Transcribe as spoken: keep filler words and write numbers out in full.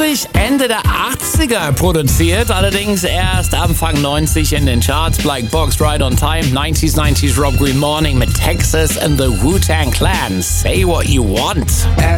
eigentlich Ende der achtziger produziert, allerdings erst Anfang neunzig in den Charts. Black Box, Right on Time, neunziger, neunziger Rob Green Morning mit Texas and the Wu-Tang Clan. Say what you want.